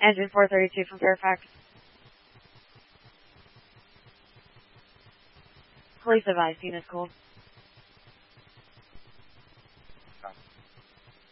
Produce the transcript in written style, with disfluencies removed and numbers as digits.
Engine 432 from Fairfax. Police advice, unit cold.